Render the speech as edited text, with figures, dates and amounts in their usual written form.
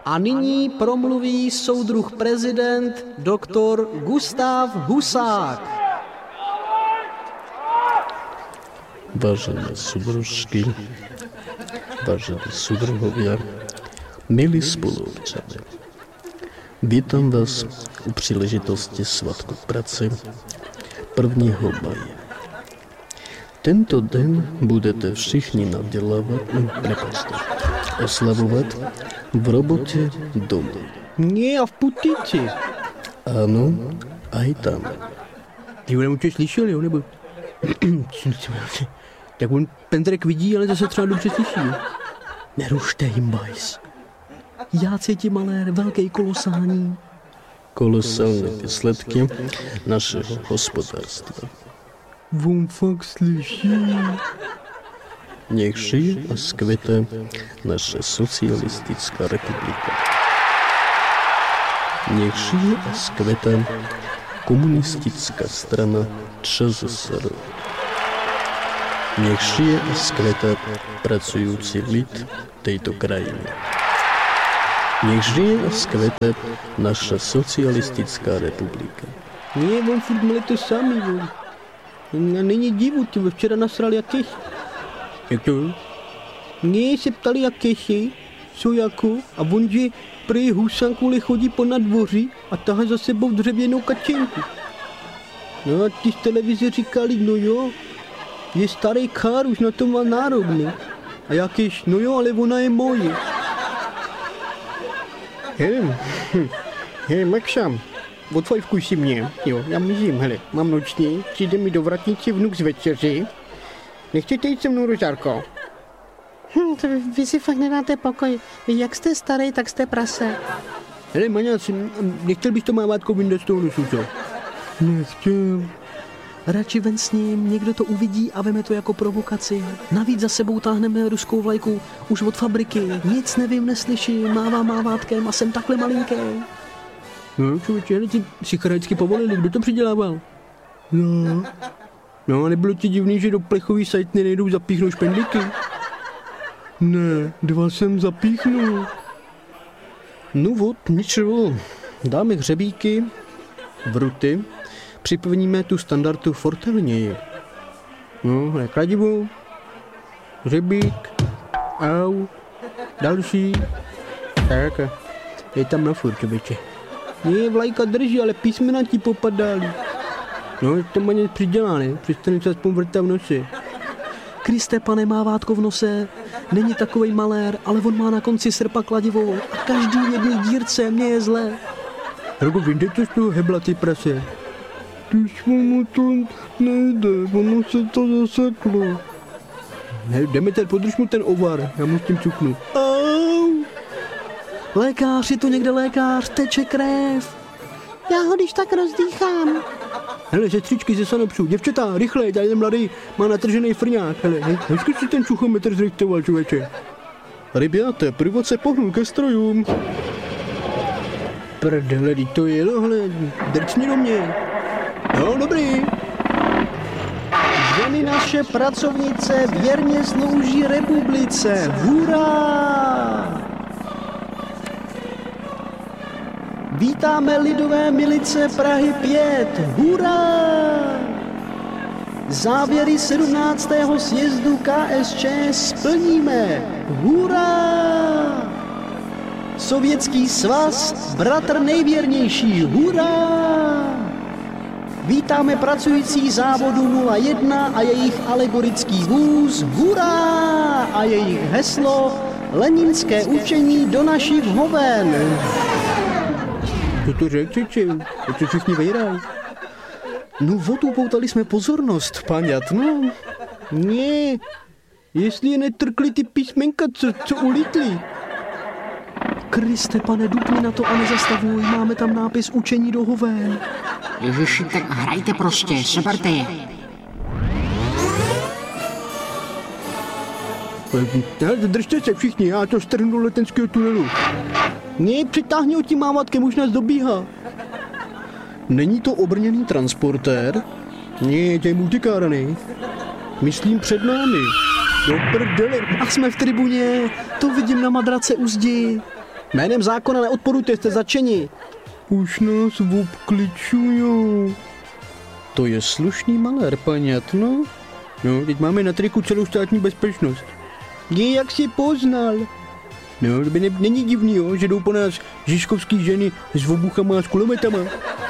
A nyní promluví soudruh prezident doktor Gustav Husák. Vážené súdružky, vážení súdruhovia, milí spoluobčania, vítam vás u příležitosti Svátku práce 1. maje. Tento den budete všichni oslavovat v robote doma. Nie, a v putici. Áno, aj tam. Ty ho určitě slyšel, jo, nebo? Tak on Pendrek vidí, ale zase třeba dobře slyší. Nerušte jim, bajs. Já cítím malér, velký kolosální. Kolosální výsledky našeho hospodářstva. On fakt slyší. Nech žije a skvěte naše socialistická republika. Nech žije a skvěte komunistická strana ČSSR. Nech žije a skvěte pracující lid této krajiny. Nech žije a skvěte naša socialistická republika. Nie, on furt měli to samý, on. Není divu, ty včera nasrali jak keši. Jak to? Nie, se ptali jak keši, co jako, a on, že prý Husák kvůli chodí po nadvoří a tahá za sebou dřevěnou kačenku. No a ty z televize říkali, no jo, je starý kár, už na to má nárok, ne? A jakýž, no jo, ale ona je moje. Hele, Maxam, odfajfkuj si mě, jo, já mizím, hele, mám noční, přijde mi do vratnici vnuk z večeři, nechcete jít se mnou, Rožárko? Vy si fakt nedáte pokoj, vy jak jste starý, tak jste prase. Hele, Maňac, nechtěl bys to mávátko vyndat z toho nosu, co? Nechtěl. Radši ven s ním, někdo to uvidí a veme to jako provokaci. Navíc za sebou táhneme ruskou vlajku už od fabriky. Nic nevím, neslyším, mávám mávátkem a jsem takhle malinký. No, člověče, ty si charačky povolili, kdo to přidělával? No, nebylo ti divný, že do plechový sajtny nejdou zapíchnout špendlíky? Ne, 2 jsem zapíchnul. No vod, ničeho. Dáme hřebíky, vruty, připevníme tu standardu fortelněji. No, kladivo, hřebík, au, další. Tak, je tam na furt, čověče. Ne, vlajka drží, ale písmena ti popadaly. No, to má něco přidělá, ne? Přestane se aspoň vrta v nose. Kriste, pane, mávátko v nose. Není takovej malér, ale on má na konci srpa kladivo a každý v jedné dírce, mně je zle. Rogo, vyjde to z toho hebla, ty prase. Když mu to nejde, ono se to zaseklo. Ne, Demeter, podrž mu ten ovar, já mu s tím cuknu. Au! Lékař, je to někde lékař, teče krev. Já ho když tak rozdýchám. Hele, sestřičky ze Sanopsu, děvčata, rychle, tady ten mladý má natržený frňák, hele, hezky si ten čuchometr zrechtoval, člověče. Rybiate, průvod se pohnul ke strojům. Prdele, to je, hele, drcni do mě. No, dobrý. Ženy naše pracovnice věrně slouží republice. Hurá! Vítáme lidové milice Prahy 5. Hurá! Závěry 17. sjezdu KSČ splníme. Hurá! Sovětský svaz, bratr nejvěrnější. Hurá! Vítáme pracující závodu 01 a jejich alegorický vůz. Hurá! A jejich heslo Leninské učení do našich hoven. Co to řekl, co všichni vejrají? No, upoutali jsme pozornost, paňat, no. Ne, jestli je netrkli ty písmenka, co ulítli. Kriste, pane, dupni na to a nezastavuj, máme tam nápis učení do hoven. Ježiši, tak hrajte prostě, seberte je. Držte se všichni, já to strhnu do letenského tunelu. Ne, přitáhni ho tím mávátkem, už nás dobíhá. Není to obrněný transportér? Ne, to je multikára, ne? Myslím před námi. Do prdele. A jsme v tribuně, to vidím na madrace u zdi. Jménem zákona neodporujte, jste začeni. Už nás obkličujou. To je slušný malér, paňat, no. No, teď máme na triku celou státní bezpečnost. Jak jsi poznal? No, to by není divný, jo, že jdou po nás žižkovský ženy s obuchama a s kulometama.